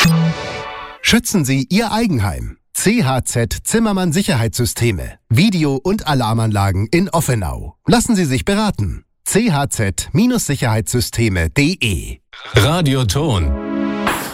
Schützen Sie Ihr Eigenheim. CHZ Zimmermann Sicherheitssysteme. Video- und Alarmanlagen in Offenau. Lassen Sie sich beraten. chz-sicherheitssysteme.de Radioton